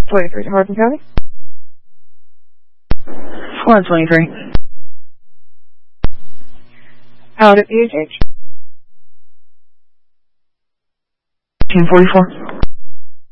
23 to Hardin County. Squad 23. Out at PHH. Team 44.